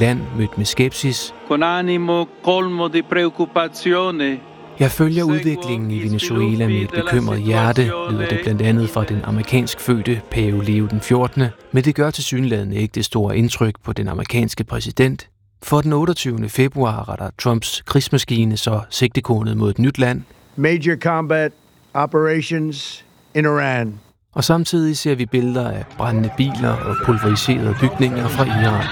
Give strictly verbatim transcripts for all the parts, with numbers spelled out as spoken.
land mødt med skepsis. Con animo colmo di preoccupazione. Jeg følger udviklingen i Venezuela med et bekymret hjerte, lyder det blandt andet fra den amerikansk fødte Pave Leo den fjortende, men det gør tilsyneladende ikke det store indtryk på den amerikanske præsident. For den otteogtyvende februar retter Trumps krigsmaskine så sigtekornet mod et nyt land. Major combat operations in Iran. Og samtidig ser vi billeder af brændende biler og pulveriserede bygninger fra Iran.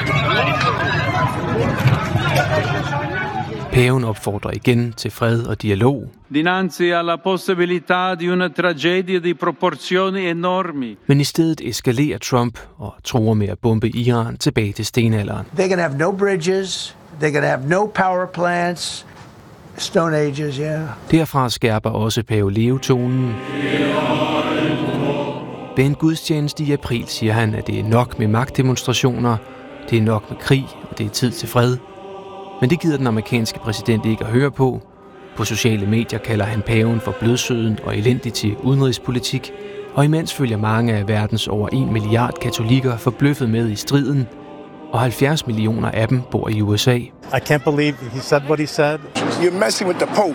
Paven opfordrer igen til fred og dialog. Dinanzi alla possibilità di una tragedia di proporzioni enormi. Men i stedet eskalerer Trump og truer med at bombe Iran tilbage til stenalderen. They can have no bridges, they can have no power plants. Stone Ages, yeah. Derfra skærper også Pave Leo tonen. Ved en gudstjeneste i april siger han, at det er nok med magtdemonstrationer, det er nok med krig, og det er tid til fred. Men det gider den amerikanske præsident ikke at høre på. På sociale medier kalder han paven for blødsøden og elendig til udenrigspolitik, og imens følger mange af verdens over en milliard katolikker forbløffet med i striden, og halvfjerds millioner af dem bor i U S A. I can't believe he said what he said. You're messing with the Pope.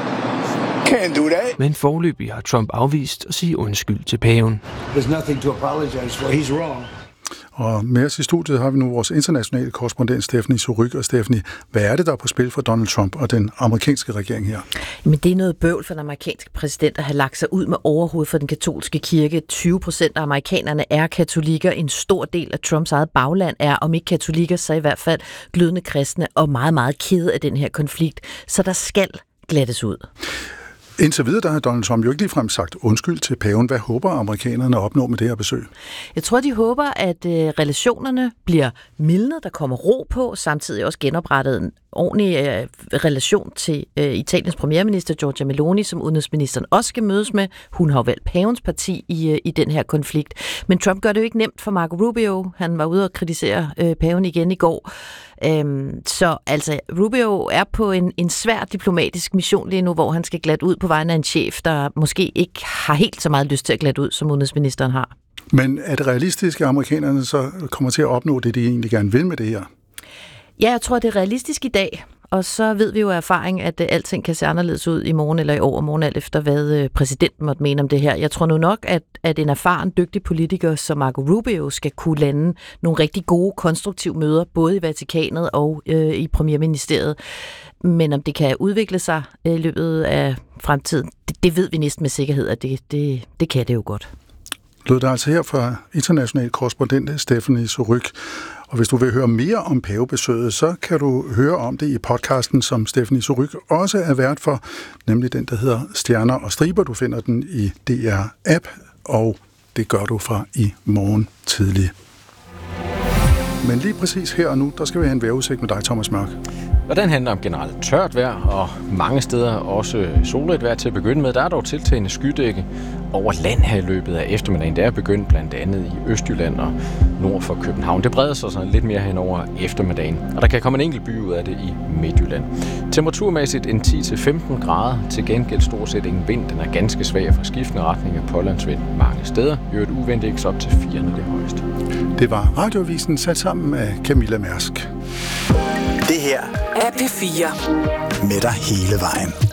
Can't do that. Men foreløbig har Trump afvist at sige undskyld til paven. There's nothing to apologize for. He's wrong. Og med os i studiet har vi nu vores internationale korrespondent Stephanie Surrugue. Og Stephanie, hvad er det, der er på spil for Donald Trump og den amerikanske regering her? Men det er noget bøvl for den amerikanske præsident at have lagt sig ud med overhovedet for den katolske kirke. tyve procent af amerikanerne er katolikker. En stor del af Trumps eget bagland er, om ikke katolikker, så i hvert fald glødende kristne og meget, meget kede af den her konflikt. Så der skal glattes ud. Indtil videre, der har Donald Trump jo ikke ligefrem sagt undskyld til paven. Hvad håber amerikanerne at opnå med det her besøg? Jeg tror, de håber, at øh, relationerne bliver mildnet, der kommer ro på, samtidig også genoprettet en ordentlig øh, relation til øh, Italiens premierminister Giorgia Meloni, som udenrigsministeren også skal mødes med. Hun har jo valgt pavens parti i, øh, i den her konflikt. Men Trump gør det jo ikke nemt for Marco Rubio. Han var ude og kritisere øh, paven igen i går. Øhm, så altså, Rubio er på en, en svær diplomatisk mission lige nu, hvor han skal glatte ud på vegne af en chef, der måske ikke har helt så meget lyst til at glatte ud, som udenrigsministeren har. Men er det realistisk, at amerikanerne så kommer til at opnå det, de egentlig gerne vil med det her? Ja, jeg tror, det er realistisk i dag. Og så ved vi jo af erfaring, at alting kan se anderledes ud i morgen eller i overmorgen, alt efter hvad præsidenten måtte mene om det her. Jeg tror nu nok, at, at en erfaren, dygtig politiker som Marco Rubio skal kunne lande nogle rigtig gode, konstruktive møder, både i Vatikanet og øh, i Premierministeriet. Men om det kan udvikle sig i løbet af fremtiden, det, det ved vi næsten med sikkerhed, at det, det, det kan det jo godt. Lød der altså her fra international korrespondent Stephanie Surrugue. Og hvis du vil høre mere om pavebesøget, så kan du høre om det i podcasten, som Stephanie Surrugue også er vært for, nemlig den, der hedder Stjerner og Striber. Du finder den i D R-app, og det gør du fra i morgen tidlig. Men lige præcis her og nu, der skal vi have en vejrudsigt med dig, Thomas Mørk. Og den handler om generelt tørt vejr, og mange steder også solrigt vejr til at begynde med. Der er dog tiltagende skydække over land her i løbet af eftermiddagen. Det er begyndt blandt andet i Østjylland og nord for København. Det breder sig sådan lidt mere hen over eftermiddagen, og der kan komme en enkelt by ud af det i Midtjylland. Temperaturmæssigt en ti til femten grader. Til gengæld stort set ingen vind. Den er ganske svag fra skiftende retninger, pålandsvind mange steder. I øvrigt uventigt op til fire, når det er højst. Det var Radioavisen sat sammen af Camilla Mærsk. Det her er P fire. Med dig hele vejen.